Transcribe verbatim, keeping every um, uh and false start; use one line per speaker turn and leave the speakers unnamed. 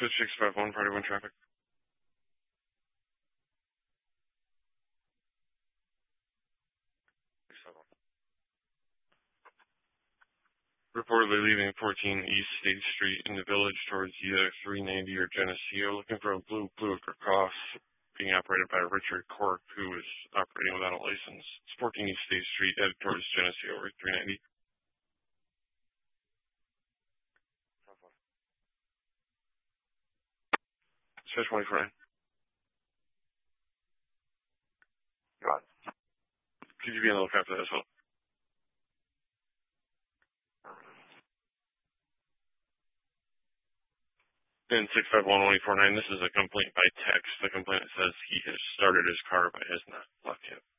Switch six five one, Party one traffic. Reportedly leaving fourteen East State Street in the Village towards either three ninety or Geneseo, looking for a blue blue cross being operated by Richard Cork, who is operating without a license. It's fourteen East State Street, headed towards Geneseo or three ninety. Switch twenty-four nine. Could you be on the lookout for that as well? In six five one one eight four nine, this is a complaint by text. The complainant says he has started his car but has not left yet.